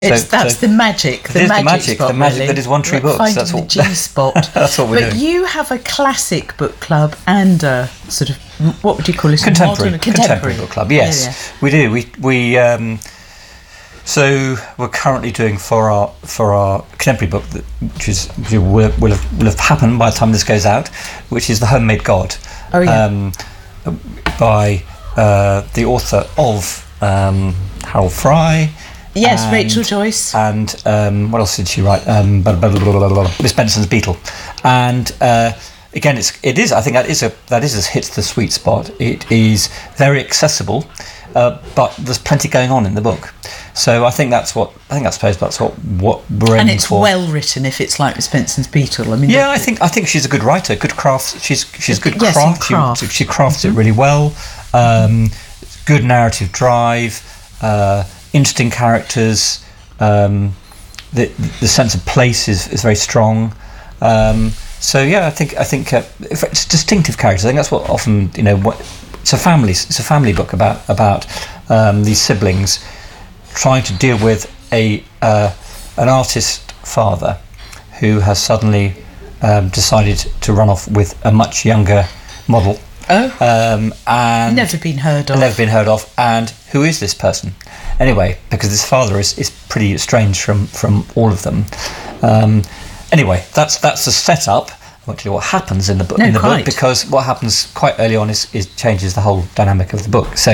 That's the magic. The magic that is One Tree Books. That's what the G spot. That's what we're doing. But you have a classic book club and a sort of, what would you call it? Contemporary book club. Yes, we do. We so we're currently doing for our contemporary book, which will have happened by the time this goes out, which is The Homemade God. Oh yeah. By the author of Harold Fry. Yes, Rachel Joyce. And what else did she write? Miss Benson's Beetle. And again, it is. I think that hits the sweet spot. It is very accessible, but there's plenty going on in the book. So I suppose that's what we're aiming for. And it's well written. If it's like Miss Benson's Beetle, I mean. Yeah, I think she's a good writer. Good craft. She's good craft. She crafts it really well. Good narrative drive. Interesting characters. The sense of place is very strong. So yeah, I think it's distinctive characters. I think that's what often it's a family book about these siblings trying to deal with an artist father who has suddenly decided to run off with a much younger model. And never been heard of. And who is this person? Anyway, because this father is pretty estranged from all of them. Anyway, that's the setup. I won't tell you what happens in the book. Book, because what happens quite early on is changes the whole dynamic of the book. So,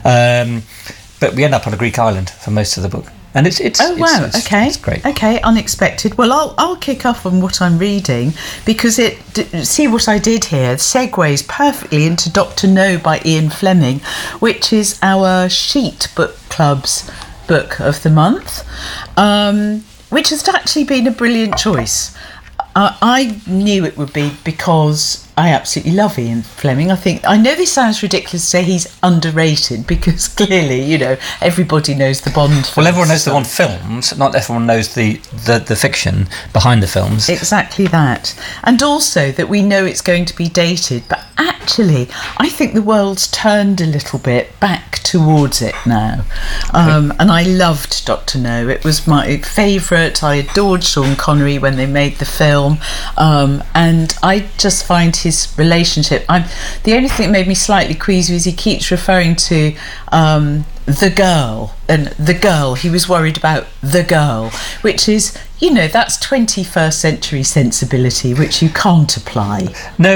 but we end up on a Greek island for most of the book. And it's great. Okay, unexpected. Well, I'll kick off on what I'm reading because see what I did here segues perfectly into Dr. No by Ian Fleming, which is our Sheet Book Club's book of the month, which has actually been a brilliant choice. I knew it would be because I absolutely love Ian Fleming. I know this sounds ridiculous to say he's underrated because clearly, everybody knows the Bond films. Well, everyone knows the Bond films, not everyone knows the fiction behind the films. Exactly that. And also that we know it's going to be dated, but actually, I think the world's turned a little bit back towards it now. And I loved Dr. No. It was my favourite. I adored Sean Connery when they made the film. And I just find his relationship, the only thing that made me slightly queasy is he keeps referring to the girl, and the girl, he was worried about the girl, which is, that's 21st century sensibility, which you can't apply. No,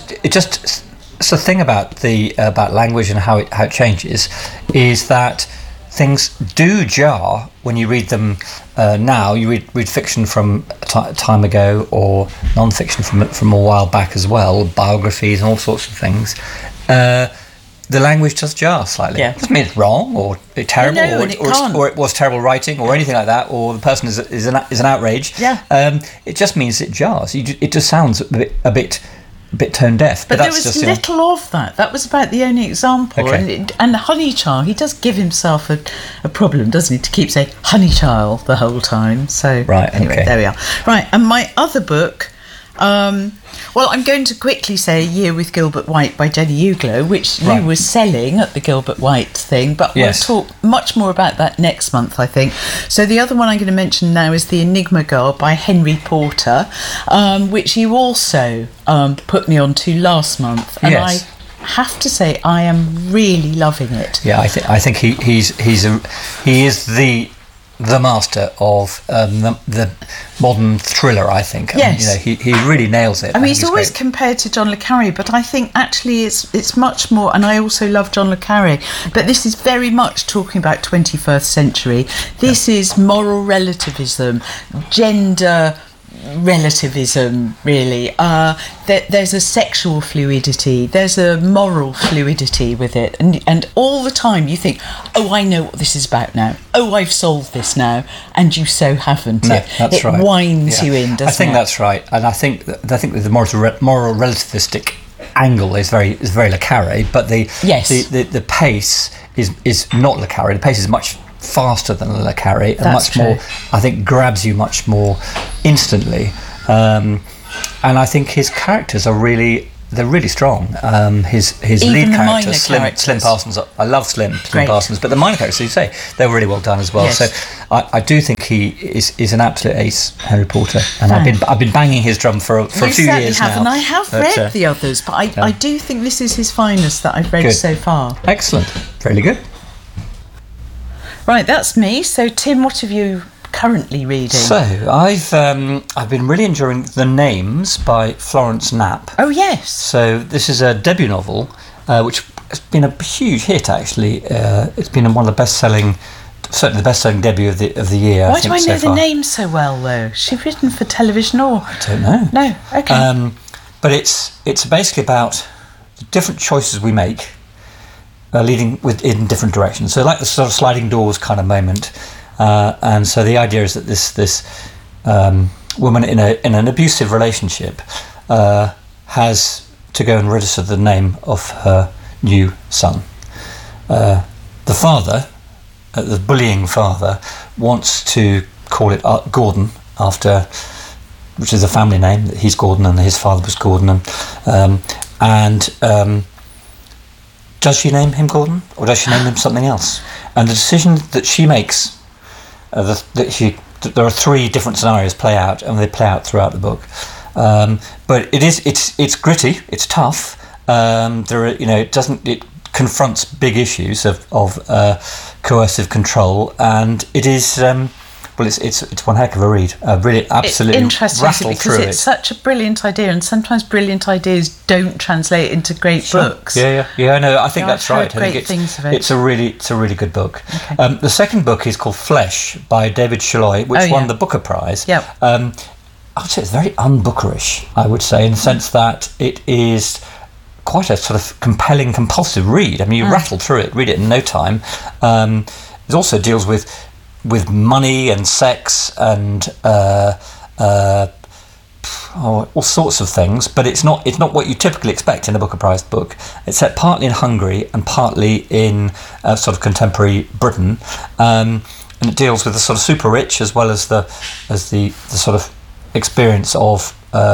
it's the thing about about language and how it changes is that things do jar when you read them now. You read fiction from a time ago or non-fiction from a while back as well, biographies and all sorts of things. The language does jar slightly. Yeah. It doesn't mean it's wrong or terrible or it was terrible writing or anything like that, or the person is an outrage. Yeah. It just means it jars. It just sounds a bit tone deaf. But there was little of that. That was about the only example. Okay. And Honeychild, he does give himself a problem, doesn't he, to keep saying Honeychild the whole time. So right, anyway, okay. There we are. Right, and my other book, I'm going to quickly say A Year with Gilbert White by Jenny Uglow, which you were selling at the Gilbert White thing, but yes. We'll talk much more about that next month, I think. So the other one I'm going to mention now is The Enigma Girl by Henry Porter, which you also put me on to last month, and yes. I have to say I am really loving it. Yeah, I think he is the master of the modern thriller, I think. Yes. He really nails it. I mean, he's always compared to John le Carré, but I think actually it's much more, and I also love John le Carré, but this is very much talking about 21st century. This is moral relativism, gender relativism, really. There's a sexual fluidity, there's a moral fluidity with it, and all the time you think, oh, I know what this is about now, oh, I've solved this now, and you so haven't. No, that's right. It winds you in, doesn't it? I think that's right, and I think the moral relativistic angle is very le Carré, but the pace is not le Carré. The pace is much faster than le Carré, and much more, I think, grabs you much more instantly, and I think his characters are really they're really strong. His lead character, Slim Parsons. I love Slim Parsons, but the minor characters, you say, they're really well done as well. Yes. So I do think he is an absolute ace, Henry Porter, and I've been banging his drum for a few years now. And I have read the others, but I do think this is his finest that I've read so far. Excellent, really good. Right, that's me. So Tim, what have you currently reading? So I've been really enjoying The Names by Florence Knapp. Oh yes. So this is a debut novel, which has been a huge hit. Actually, it's been one of the certainly the best-selling debut of the year. Why do I know The Names so well though? She's written for television or? I don't know. No. Okay. But it's basically about the different choices we make, leading in different directions. So like the sort of sliding doors kind of moment. And so the idea is that this woman in an abusive relationship has to go and register the name of her new son. The father, the bullying father, wants to call it Gordon after, which is a family name. He's Gordon and his father was Gordon, and does she name him Gordon or does she name him something else? And the decision that she makes. There are three different scenarios play out, and they play out throughout the book. But it's gritty, it's tough. It confronts big issues of coercive control, and it is. It's one heck of a read. Really, absolutely rattle through it. Because it's such a brilliant idea, and sometimes brilliant ideas don't translate into great books. Yeah. No, I think that's right. I think it's a really good book. Okay. The second book is called Flesh by David Shalhoub, which won the Booker Prize. Yeah. I would say it's very unbookerish. I would say in the sense that it is quite a sort of compelling, compulsive read. I mean, you rattle through it, read it in no time. It also deals with money and sex and all sorts of things, but it's not what you typically expect in a Booker Prize book. It's set partly in Hungary and partly in sort of contemporary Britain, and it deals with the sort of super rich as well as the sort of experience of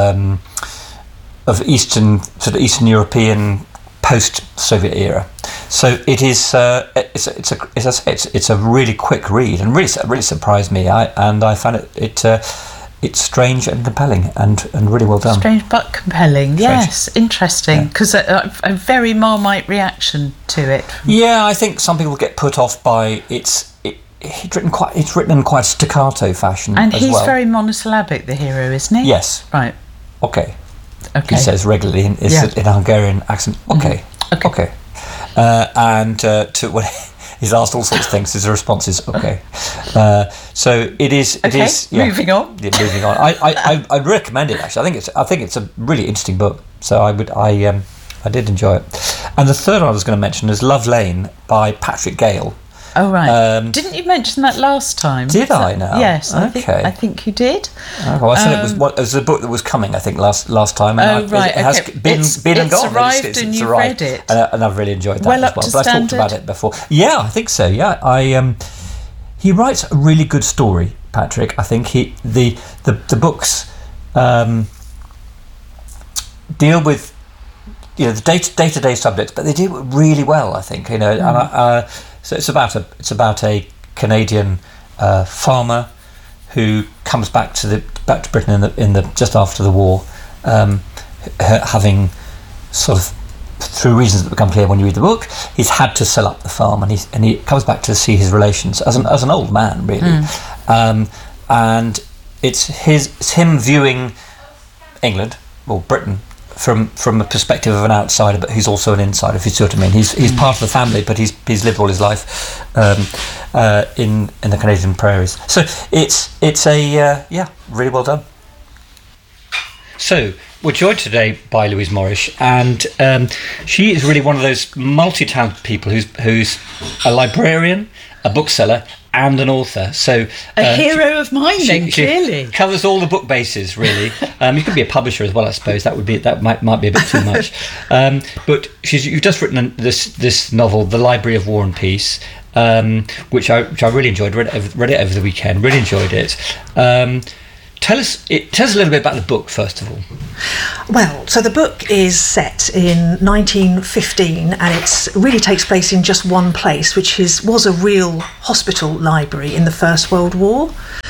Eastern European post-Soviet era. So it is. It's a really quick read and really surprised me. I found it's strange and compelling and really well done. Strange but compelling. Yes, interesting. Because a very Marmite reaction to it. Yeah, I think some people get put off by it's written in quite staccato fashion. And he's very monosyllabic, the hero, isn't he? Yes. Right. Okay. He says regularly in a Hungarian accent. Okay. Mm-hmm. Okay. And to what he's asked all sorts of things, his response is okay. So it is. It is. Yeah. Moving on. Yeah, moving on. I'd recommend it actually. I think it's a really interesting book. So I did enjoy it. And the third one I was going to mention is Love Lane by Patrick Gale. Oh right. Didn't you mention that last time? Did I now? Yes. Okay. I think you did. Oh, well, I said it was a book that was coming. I think last time. And right. It has been and gone. It's arrived and you've read it. And I've really enjoyed that well as well. But standard? I've talked about it before. Yeah, I think so. Yeah, he writes a really good story, Patrick. I think the books deal with the day-to-day subjects, but they do it really well. I think and so it's about a Canadian farmer who comes back to Britain in the just after the war, having sort of through reasons that become clear when you read the book, he's had to sell up the farm, and he comes back to see his relations as an old man really, and it's him viewing England or Britain from a perspective of an outsider, but who's also an insider, if you see what I mean. He's part of the family, but he's lived all his life in the Canadian prairies. So it's a really well done. So we're joined today by Louise Morrish, and she is really one of those multi-talented people who's a librarian, a bookseller, and an author. So a hero of mine, then clearly covers all the book bases. Really, you could be a publisher as well, I suppose. That might be a bit too much. But you've just written this novel, The Library of War and Peace, which I really enjoyed. Read it over the weekend. Really enjoyed it. tell us a little bit about the book, first of all. Well, so the book is set in 1915, and it really takes place in just one place, which was a real hospital library in the First World War.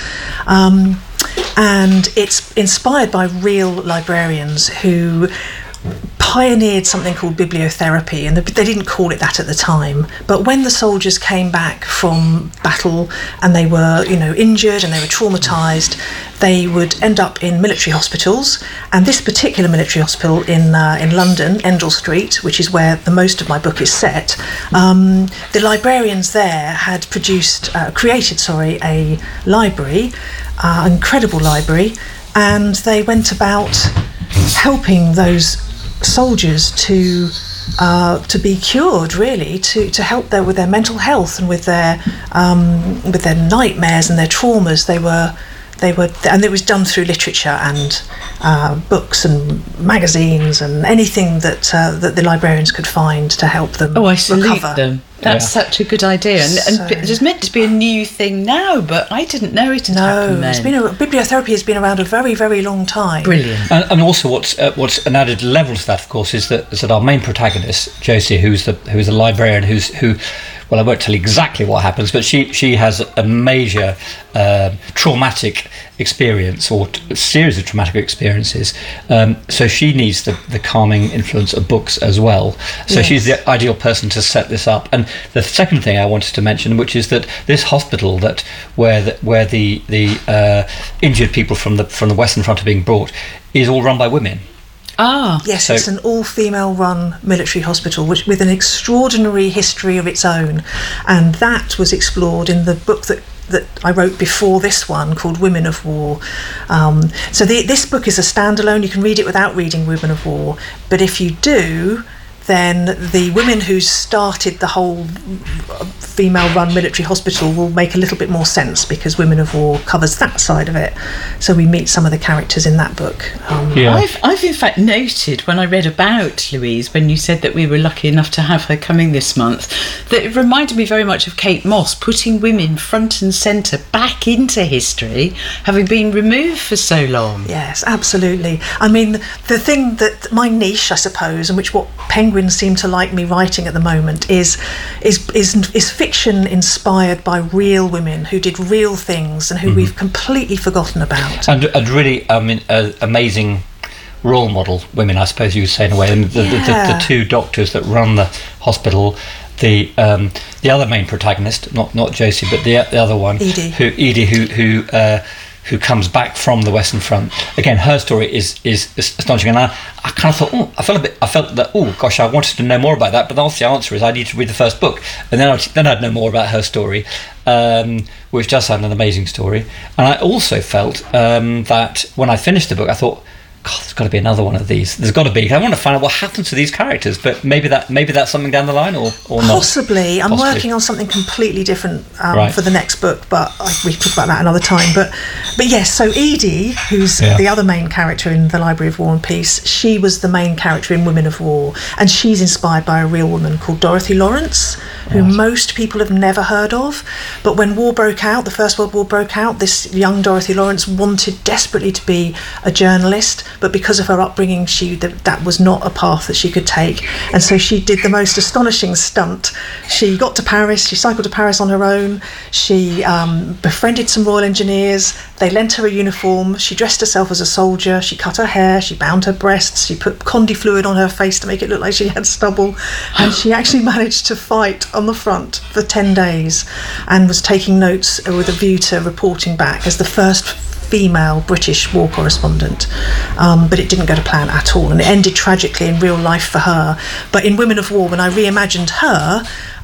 And it's inspired by real librarians who pioneered something called bibliotherapy, and they didn't call it that at the time. But when the soldiers came back from battle and they were, injured and they were traumatised, they would end up in military hospitals. And this particular military hospital in London, Endell Street, which is where the most of my book is set, the librarians there had created a library, an incredible library, and they went about helping those soldiers to be cured, really, to help with their mental health and with their nightmares and their traumas. And it was done through literature and books and magazines and anything that the librarians could find to help them. I salute recover. them. That's such a good idea, and it's meant to be a new thing now, but I didn't know it had happened then. Bibliotherapy has been around a very, very long time. Brilliant. And also, what's an added level to that, of course, is that our main protagonist, Josie, who's the librarian, who. Well, I won't tell you exactly what happens, but she has a major traumatic experience, or a series of traumatic experiences. So she needs the calming influence of books as well. So yes. She's the ideal person to set this up. And the second thing I wanted to mention, which is that this hospital where the injured people from the Western Front are being brought is all run by women. Yes, it's an all-female run military hospital with an extraordinary history of its own, and that was explored in the book that I wrote before this one, called Women of War. So this book is a standalone. You can read it without reading Women of War, but if you do, then the women who started the whole female-run military hospital will make a little bit more sense, because Women of War covers that side of it. So we meet some of the characters in that book. I've in fact noted, when I read about Louise, when you said that we were lucky enough to have her coming this month, that it reminded me very much of Kate Moss, putting women front and centre back into history, having been removed for so long. Yes, absolutely. I mean, the thing that my niche, I suppose, and what Penguin seem to like me writing at the moment is fiction inspired by real women who did real things and who we've completely forgotten about. And really, amazing role model women, I suppose you would say, in a way. And the two doctors that run the hospital, the other main protagonist, not Josie, but the other one, Edie, who comes back from the Western Front. Again, her story is astonishing, and I kind of thought, I felt that, I wanted to know more about that, but the answer is I need to read the first book, and then I'd know more about her story, which does sound an amazing story. And I also felt that when I finished the book, I thought, God, there's got to be another one of these. There's got to be. I want to find out what happens to these characters, but maybe that's something down the line, or not. Possibly. I'm working on something completely different for the next book, but we can talk about that another time. But yes, so Edie, who's the other main character in the Library of War and Peace, she was the main character in Women of War, and she's inspired by a real woman called Dorothy Lawrence, who most people have never heard of. But when war broke out, the First World War broke out, this young Dorothy Lawrence wanted desperately to be a journalist, but because of her upbringing, that was not a path that she could take. And so she did the most astonishing stunt. She got to Paris, she cycled to Paris on her own, she befriended some Royal Engineers, they lent her a uniform, she dressed herself as a soldier, she cut her hair, she bound her breasts, she put Condi fluid on her face to make it look like she had stubble, and she actually managed to fight on the front for 10 days and was taking notes with a view to reporting back as the first female British war correspondent, but it didn't go to plan at all, and it ended tragically in real life for her. But in Women of War, when I reimagined her,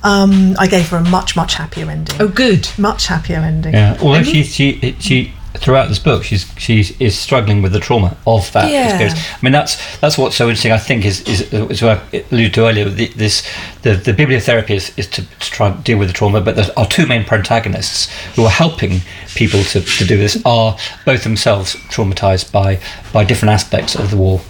I gave her a much, much happier ending. Oh, good. Much happier ending. Yeah, although she throughout this book, she is struggling with the trauma of that experience. I mean, that's what's so interesting. I think is what I alluded to earlier. The bibliotherapy is to try and deal with the trauma, but our two main protagonists who are helping people to do this are both themselves traumatized by different aspects of the war.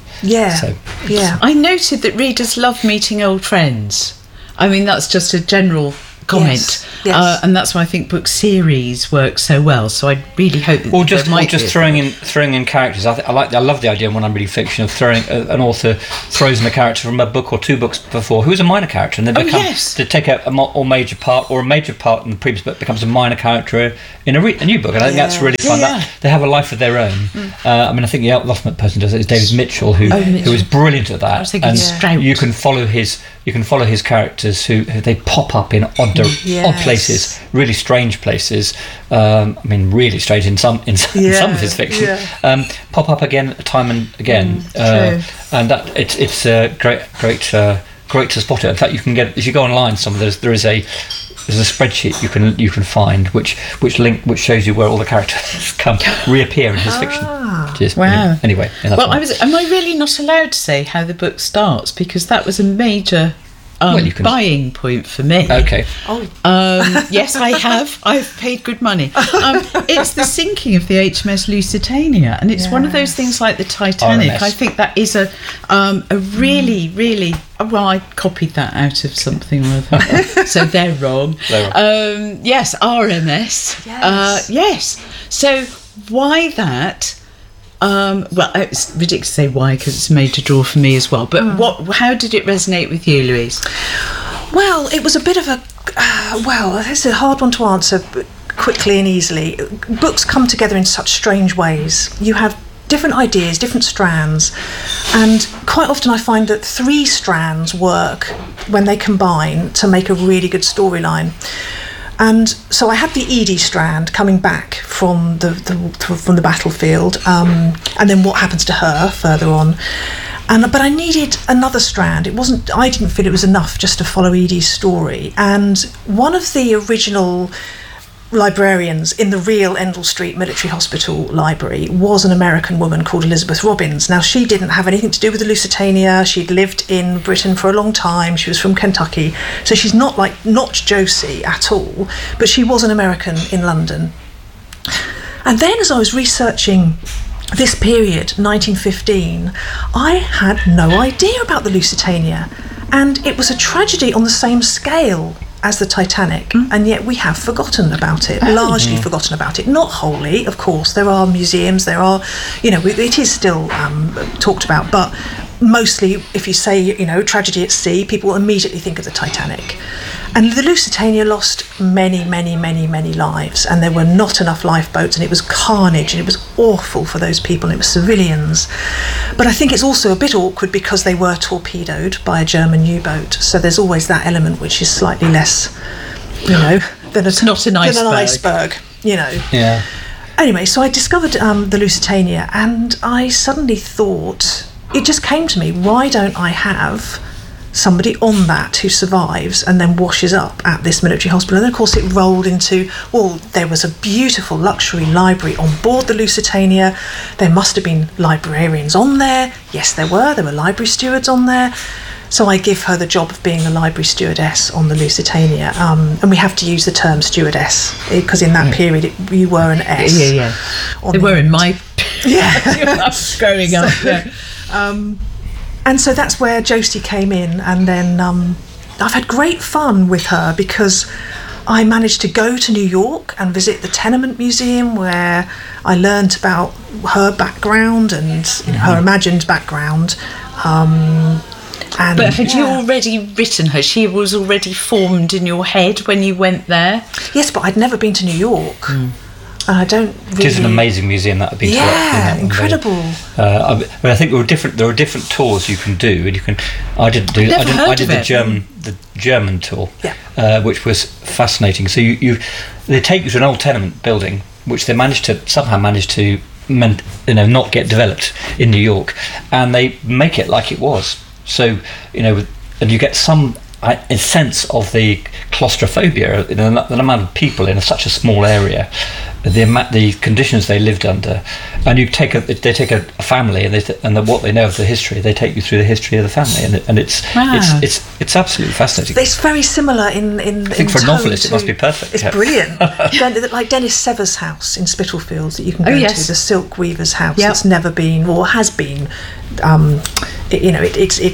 I noted that readers love meeting old friends. I mean, that's just a general comment. Yes. And that's why I think book series work so well. So I really hope that just throwing in characters. I love the idea when I'm reading fiction of throwing an author throws in a character from a book or two books before who's a minor character, and then to take a major part, or a major part in the previous book becomes a minor character in a new book, and I think that's really fun. That they have a life of their own. I mean, I think the ultimate person does it is David Mitchell, who is brilliant at that. I was thinking and you can follow his characters who they pop up in odd places, really strange places. I mean, really strange in some of his fiction. Pop up again, time and again, and that it's great to spot it. In fact, you can get, if you go online, there's a spreadsheet you can find which shows you where all the characters reappear in his fiction. Wow. Anyway, am I really not allowed to say how the book starts, because that was a major buying point for me? Okay. Yes, I have. I've paid good money. It's the sinking of the HMS Lusitania, and it's one of those things like the Titanic. RMS. I think that is a really, really. Well, I copied that out of something or other, so they're wrong. Yes, RMS. Yes. So why that? Well, it's ridiculous to say why, because it's a major draw for me as well. But how did it resonate with you, Louise? Well, it was a bit of a... it's a hard one to answer quickly and easily. Books come together in such strange ways. You have different ideas, different strands, and quite often I find that 3 strands work when they combine to make a really good storyline. And so I had the Edie strand coming back from the battlefield, and then what happens to her further on. But I needed another strand. I didn't feel it was enough just to follow Edie's story. And one of the original librarians in the real Endell Street Military Hospital Library was an American woman called Elizabeth Robbins. Now, she didn't have anything to do with the Lusitania. She'd lived in Britain for a long time. She was from Kentucky. So she's not Josie at all, but she was an American in London. And then as I was researching this period, 1915, I had no idea about the Lusitania. And it was a tragedy on the same scale as the Titanic, and yet we have forgotten about it, largely forgotten about it. Not wholly, of course. There are museums, it is still talked about, but mostly if you say, tragedy at sea, people immediately think of the Titanic. And the Lusitania lost many, many, many, many lives, and there were not enough lifeboats, and it was carnage, and it was awful for those people, and it was civilians. But I think it's also a bit awkward because they were torpedoed by a German U-boat, so there's always that element which is slightly less, than it's not an iceberg, Yeah. Anyway, so I discovered the Lusitania, and I suddenly thought, it just came to me, why don't I have somebody on that who survives and then washes up at this military hospital? And then of course it rolled into, there was a beautiful luxury library on board the Lusitania. There must have been librarians on there. Yes, there were library stewards on there. So I give her the job of being the library stewardess on the Lusitania, and we have to use the term stewardess because in that period you were an S. They were in my growing up. And so that's where Josie came in, and then I've had great fun with her because I managed to go to New York and visit the Tenement Museum, where I learnt about her background and her imagined background. But had you already written her? She was already formed in your head when you went there? Yes, but I'd never been to New York. I don't really... It is an amazing museum that I've been to. Yeah, incredible. I think there are different tours you can do, and I did the German tour, which was fascinating. So they take you to an old tenement building, which they somehow managed to not get developed in New York, and they make it like it was. So and you get a sense of the claustrophobia, the amount of people in such a small area, the conditions they lived under, and they take a family and what they know of the history, they take you through the history of the family, and it's absolutely fascinating. It's very similar in I think for a novelist it must be perfect. It's brilliant. Like Dennis Sever's house in Spitalfields that you can go to, the silk weaver's house that's never been or has been. It's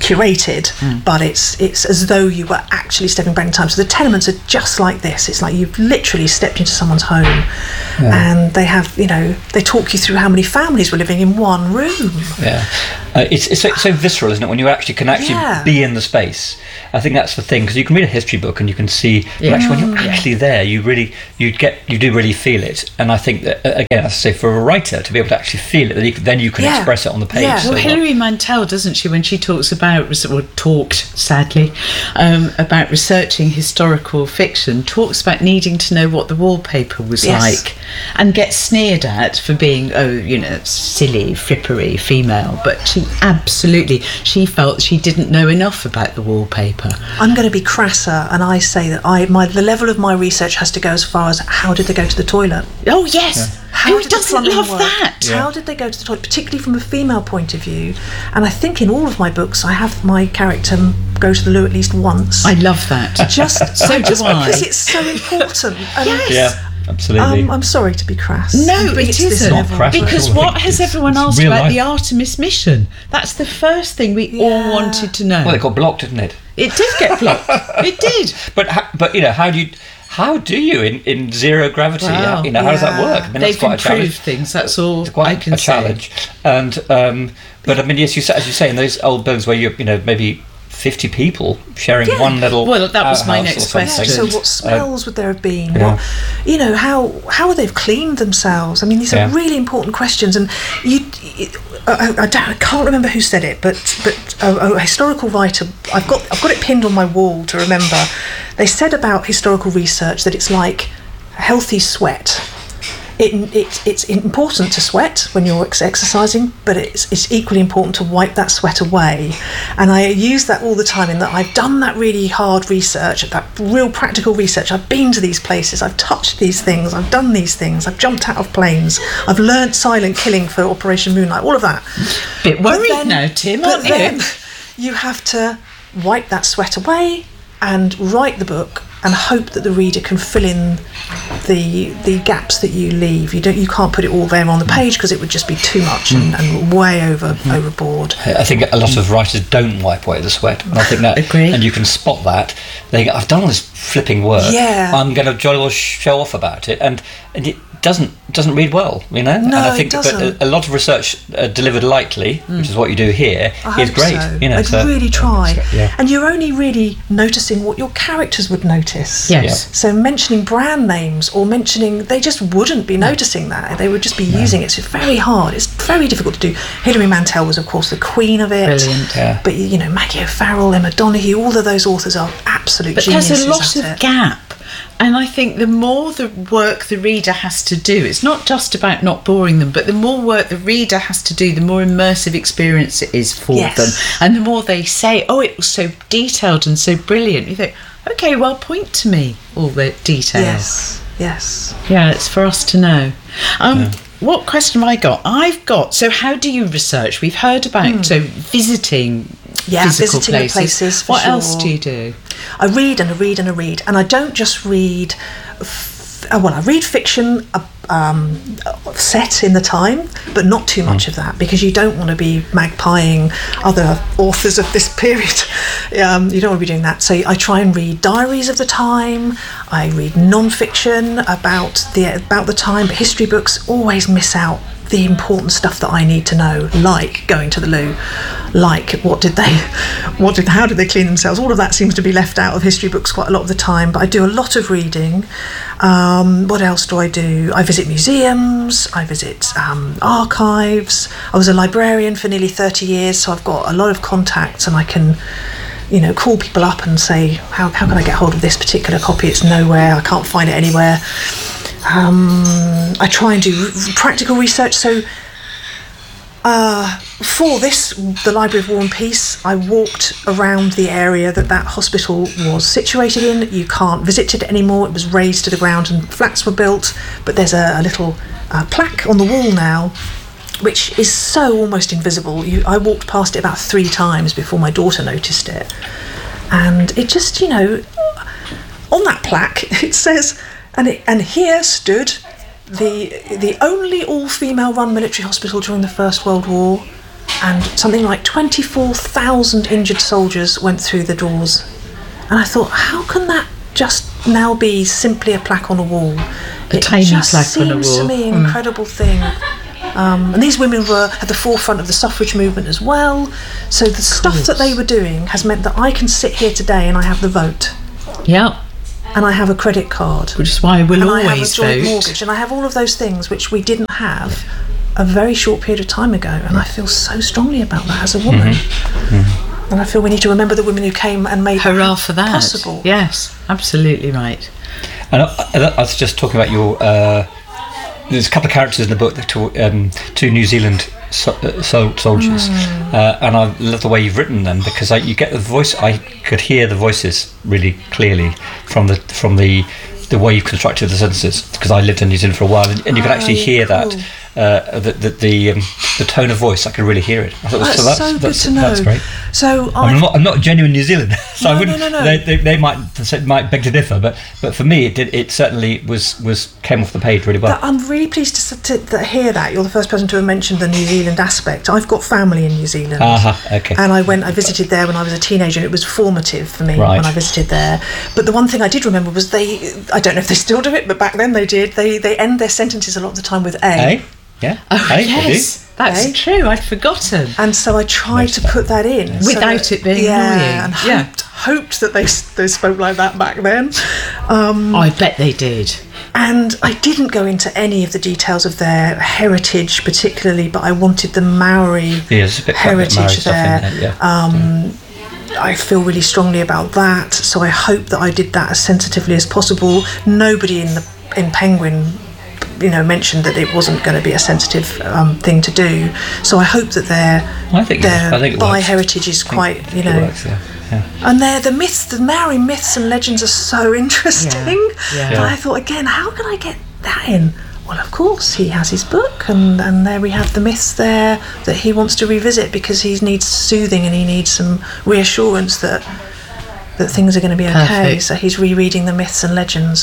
curated, but it's as though you were actually stepping back in time. So the tenements are just like this. It's like you've literally stepped into someone's home, and they have, they talk you through how many families were living in one room. Yeah, it's so visceral, isn't it? When you actually can be in the space. I think that's the thing, because you can read a history book and you can see, but actually when you're actually there, you do really feel it. And I think that, again, as I say, for a writer to be able to actually feel it, then you can express it on the page. Yeah. Well, Hilary Mantel, doesn't she, when she talks about, or talked, sadly, about researching historical fiction, talks about needing to know what the wallpaper was like, and gets sneered at for being, silly, frippery female. But she felt she didn't know enough about the wallpaper. I'm going to be crasser, and I say that the level of my research has to go as far as how did they go to the toilet? Oh yes, who doesn't love that? Yeah. How did they go to the toilet, particularly from a female point of view? And I think in all of my books, I have my character go to the loo at least once. I love that. Just because it's so important. Yes. Yeah. Absolutely. I'm sorry to be crass. No, it isn't. Not crass because what has everyone asked about the Artemis mission? That's the first thing we all wanted to know. Well, it got blocked, didn't it? It did get blocked. It did. But how do you in zero gravity? Wow. How does that work? I mean, They've that's quite a challenge. improved things. That's all it's quite I can a challenge. And but I mean, yes, as you say, in those old buildings where you maybe 50 people sharing one little. Well, that was my next question. So what smells would there have been? What, how would they have cleaned themselves? I mean, these are really important questions. And I can't remember who said it, but a historical writer, I've got it pinned on my wall to remember. They said about historical research that it's like healthy sweat. It's important to sweat when you're exercising, but it's equally important to wipe that sweat away. And I use that all the time in that I've done that really hard research, that real practical research. I've been to these places, I've touched these things, I've done these things, I've jumped out of planes, I've learnt silent killing for Operation Moonlight, all of that. Bit worried now, Tim, aren't you? Then you have to wipe that sweat away and write the book and hope that the reader can fill in the gaps that you leave. You can't put it all there on the page because it would just be too much and way overboard. I think a lot of writers don't wipe away the sweat, and I think that, and you can spot that. I've done all this flipping work. Yeah. I'm going to jolly well show off about it, and it doesn't read well, No, and I think it doesn't. But a lot of research delivered lightly, which is what you do here, is great. So. I'd really try. And you're only really noticing what your characters would notice. Yes. Yeah. So mentioning brand names or they just wouldn't be noticing that. They would just be using it. So it's very hard. It's very difficult to do. Hilary Mantel was, of course, the queen of it. Brilliant. Yeah. But Maggie O'Farrell, Emma Donoghue, all of those authors are absolute geniuses. But there's a lot of gap. And I think the more the work the reader has to do, it's not just about not boring them, but the more work the reader has to do, the more immersive experience it is for them. And the more they say, oh, it was so detailed and so brilliant, you think, okay, well, point to me all the details. Yes. Yeah, it's for us to know. What question have I got? So how do you research? We've heard about visiting physical places. What else do you do? I read and I read and I read, and I don't just read. I read fiction set in the time, but not too much of that, because you don't want to be magpieing other authors of this period. You don't want to be doing that. So I try and read diaries of the time. I read non-fiction about the time, but history books always miss out the important stuff that I need to know, like going to the loo, like how did they clean themselves. All of that seems to be left out of history books quite a lot of the time, but I do a lot of reading. What else do I do? I visit museums, I visit archives. I was a librarian for nearly 30 years, so I've got a lot of contacts, and I can call people up and say, how can I get hold of this particular copy? It's nowhere, I can't find it anywhere. I try and do practical research. So for the Library of War and Peace, I walked around the area that hospital was situated in. You can't visit it anymore. It was razed to the ground and flats were built, but there's a little plaque on the wall now, which is so almost invisible. I walked past it about 3 times before my daughter noticed it. And it just, on that plaque, it says, and here stood the only all-female run military hospital during the First World War, and something like 24,000 injured soldiers went through the doors. And I thought, how can that just now be simply a plaque on a wall? A tiny plaque on a wall. It just seems to me an incredible thing. And these women were at the forefront of the suffrage movement as well. So the stuff that they were doing has meant that I can sit here today and I have the vote. Yeah. And I have a credit card. Which is why we'll always vote. And I have a joint mortgage. And I have all of those things which we didn't have a very short period of time ago. And I feel so strongly about that as a woman. And I feel we need to remember the women who came and made hurrah for that possible. Yes, absolutely right. And I was just talking about your there's a couple of characters in the book that two New Zealand soldiers, and I love the way you've written them, because you get the voice. I could hear the voices really clearly from the way you've constructed the sentences, because I lived in New Zealand for a while, and you can actually hear that the tone of voice. I can really hear it. I thought, that's so good to know. That's great. So I'm not a genuine New Zealander, so no, I wouldn't. No. They might beg to differ, but for me it certainly came off the page really well. I'm really pleased to hear that. You're the first person to have mentioned the New Zealand aspect. I've got family in New Zealand. Okay. And I visited there when I was a teenager, and it was formative for me when I visited there. But the one thing I did remember was I don't know if they still do it, but back then they did. They end their sentences a lot of the time with A. Yeah. Oh, yes. That's true. I'd forgotten. And so I tried to put that in without it being annoying. And hoped that they spoke like that back then. I bet they did. And I didn't go into any of the details of their heritage particularly, but I wanted the Maori heritage there. I feel really strongly about that, so I hope that I did that as sensitively as possible. Nobody in Penguin mentioned that it wasn't going to be a sensitive thing to do. So I hope that their bi heritage is quite, it works, And the myths, the Maori myths and legends are so interesting. Yeah. And I thought, again, how can I get that in? Well, of course, he has his book, and there we have the myths there that he wants to revisit because he needs soothing and he needs some reassurance that things are going to be okay. Perfect. So he's rereading the myths and legends.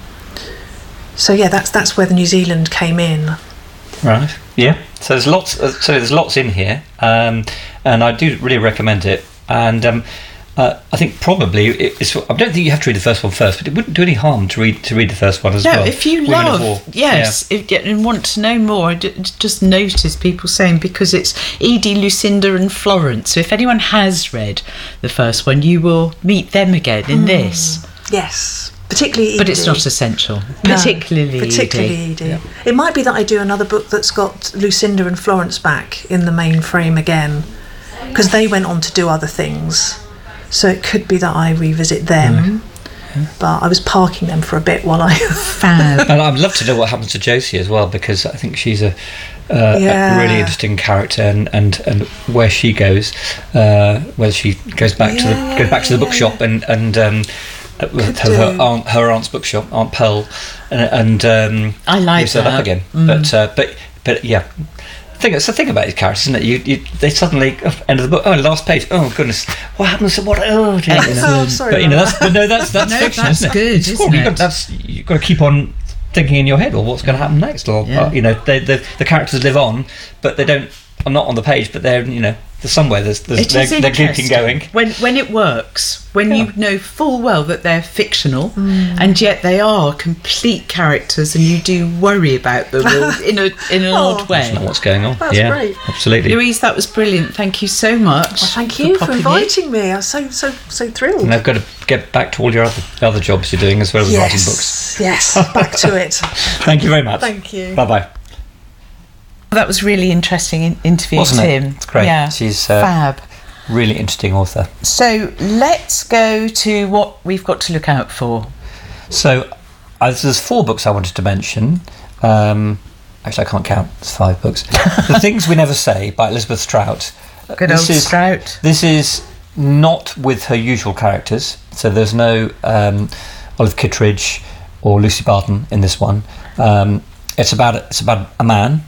So yeah, that's where the New Zealand came in. Right. Yeah. So there's lots in here, and I do really recommend it. And I think probably I don't think you have to read the first one first, but it wouldn't do any harm to read the first one as well. No, if you and want to know more, I just noticed people saying, because it's Edie, Lucinda and Florence. So if anyone has read the first one, you will meet them again in this. Yes. Particularly Edie. But it's not essential. Particularly Edie. Yeah. It might be that I do another book that's got Lucinda and Florence back in the main frame again, because they went on to do other things. So it could be that I revisit them. But I was parking them for a bit while I... Fab. And I'd love to know what happens to Josie as well, because I think she's a really interesting character, and where she goes, whether she goes back to the bookshop and with her aunt's bookshop, Aunt Pearl, and I like that up again. But yeah, the thing about these characters, isn't it? They suddenly end of the book. Oh, last page. Oh goodness, what happens to what? Oh, dear, sorry. But that's fiction, that's isn't it? good, isn't it? You've got to keep on thinking in your head, well, what's going to happen next? Or the characters live on, but they don't. I'm not on the page, but they're there's somewhere they're keeping going. When it works, when you know full well that they're fictional, and yet they are complete characters, and you do worry about them in an odd way. That's not what's going on. That's great. Absolutely. Louise, that was brilliant. Thank you so much. Well, thank you for inviting me. I'm so thrilled. And I've got to get back to all your other jobs you're doing as well as writing books. Yes, back to it. Thank you very much. Thank you. Bye-bye. That was really interesting interview, wasn't Tim. It? It's great. Yeah, she's fab. Really interesting author. So let's go to what we've got to look out for. So there's 4 books I wanted to mention. Actually, I can't count. It's 5 books. The Things We Never Say by Elizabeth Strout. Good old Strout. This is not with her usual characters. So there's no Olive Kittredge or Lucy Barton in this one. It's about a man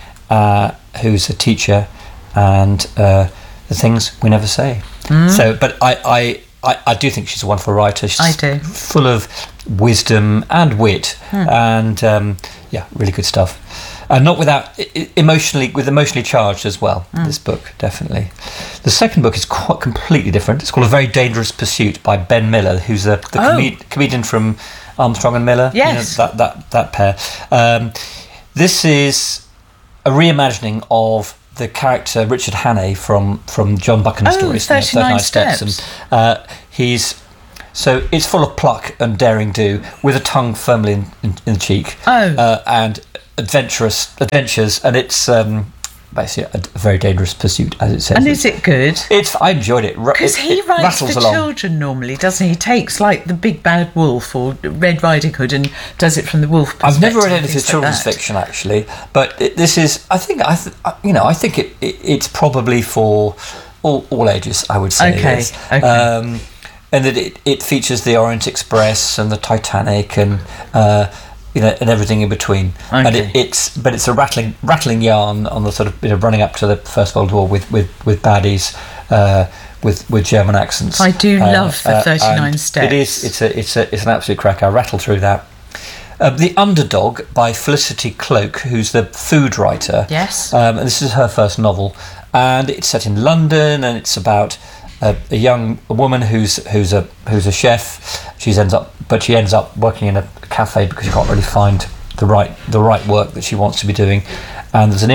who's a teacher, and the things we never say. So, but I I do think she's a wonderful writer. She's I do. Full of wisdom and wit, and really good stuff. And not without emotionally charged as well. This book, definitely. The second book is quite completely different. It's called A Very Dangerous Pursuit by Ben Miller, who's the comedian from Armstrong and Miller. Yes, that pair. This is a reimagining of the character Richard Hannay from John Buchan's stories. 39 Steps. And, so it's full of pluck and daring do, with a tongue firmly in the cheek. And adventures, and it's basically a very dangerous pursuit, as it says. And is it good? I enjoyed it because he writes for children normally, doesn't he? He takes like the Big Bad Wolf or Red Riding Hood and does it from the wolf perspective. I've never read any of his children's fiction actually, but this is. I think it's probably for all ages. I would say. Okay. And that it features the Orient Express and the Titanic and. And everything in between, and it's a rattling yarn on the sort of running up to the First World War with baddies with German accents. I do love the 39 Steps. It's an absolute cracker. I rattle through that. The Underdog by Felicity Cloak, who's the food writer. Yes. And this is her first novel, and it's set in London, and it's about a woman who's a chef. She ends up working in a cafe because she can't really find the right work that she wants to be doing, and there's an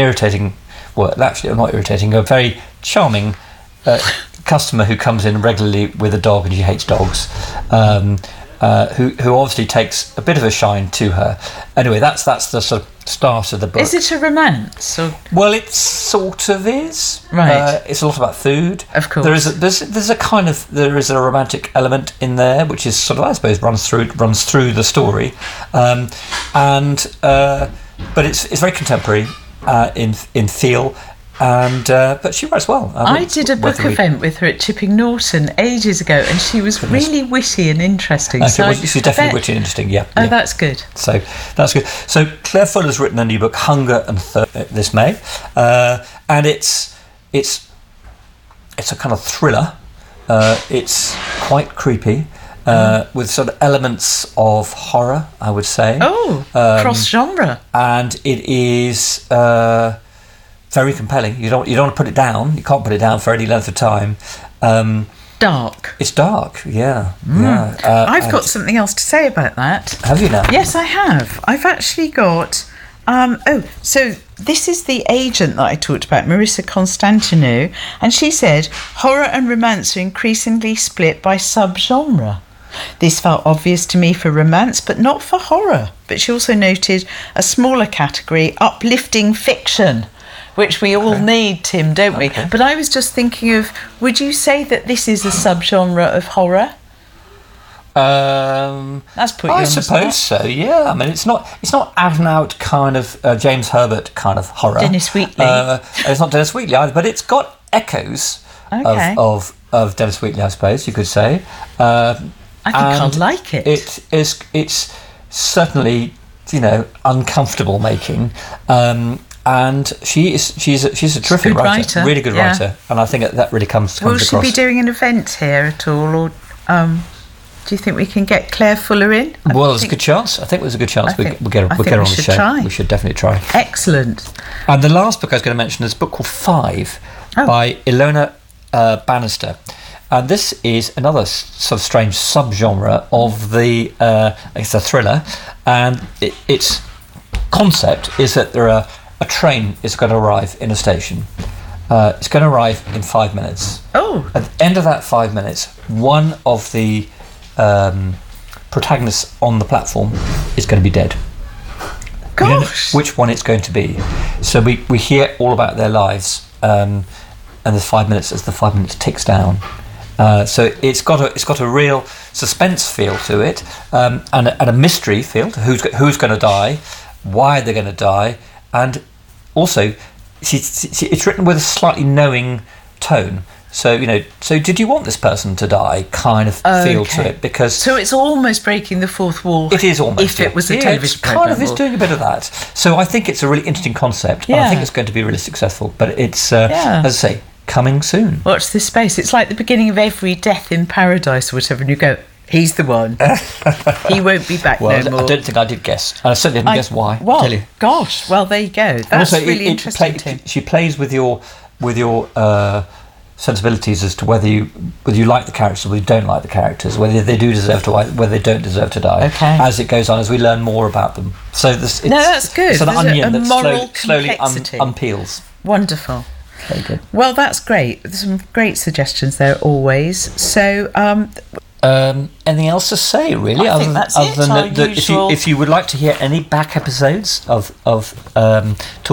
a very charming customer who comes in regularly with a dog, and she hates dogs, who obviously takes a bit of a shine to her. Anyway, that's the sort of start of the book. Is it a romance? Or? Well, it sort of is. Right. It's a lot about food. Of course. There is a romantic element in there, which is sort of, I suppose, runs through the story, but it's very contemporary in feel. But she writes well. I did a book event with her at Chipping Norton ages ago, and she was really witty and interesting. She's definitely witty and interesting. Yeah. Oh, that's good. So that's good. So Claire Fuller's written a new book, Hunger and Thirst, this May, and it's a kind of thriller. It's quite creepy. With sort of elements of horror, I would say. Cross genre. And it is very compelling. You don't want to put it down. You can't put it down for any length of time. Dark. It's dark. Yeah. I've got something else to say about that. Have you now? Yes, I have. I've actually got. So this is the agent that I talked about, Marissa Constantinou, and she said horror and romance are increasingly split by subgenre. This felt obvious to me for romance, but not for horror. But she also noted a smaller category, uplifting fiction, which we all need, Tim, don't we? But I was just thinking of, would you say that this is a subgenre of horror? That's put you on the spot. I suppose so. Yeah. I mean, it's not out and out kind of James Herbert kind of horror. Dennis Wheatley. It's not Dennis Wheatley either, but it's got echoes of Dennis Wheatley, I suppose you could say. I think I'd like it. It's certainly uncomfortable making. And she's a terrific writer, really good writer, and I think that really comes across. Will she be doing an event here at all, or do you think we can get Claire Fuller in? Well, there's a good chance. I think there's a good chance we'll get her on the show. Try. We should definitely try. Excellent. And the last book I was going to mention is a book called Five by Ilona Bannister. And this is another sort of strange subgenre of it's a thriller, and its concept is that a train is going to arrive in a station. It's going to arrive in 5 minutes. Oh. At the end of that 5 minutes, one of the protagonists on the platform is going to be dead. Gosh. We don't know which one it's going to be. So we hear all about their lives, and there's 5 minutes as the 5 minutes ticks down. So it's got a real suspense feel to it, and a mystery feel to who's going to die, why they're going to die, and also it's written with a slightly knowing tone. So did you want this person to die? Kind of feel to it, because so it's almost breaking the fourth wall. It is almost. If it was a television program, kind of is doing a bit of that. So I think it's a really interesting concept, and I think it's going to be really successful. But it's as I say, coming soon. Watch this space. It's like the beginning of every Death in Paradise or whatever, and you go, he's the one. He won't be back no more. I don't think I did guess. I certainly didn't guess why. Well, tell you. Gosh, well, there you go. That's also, really interesting. She plays with your sensibilities as to whether you like the characters or whether you don't like the characters, whether they do deserve to die, whether they don't deserve to die. Okay. As it goes on, as we learn more about them. So that's good. It's an onion that slowly complexity. unpeels. Wonderful. Very good. Well, that's great. There's some great suggestions there always. So, anything else to say, really? I think that's it. If you would like to hear any back episodes of Talk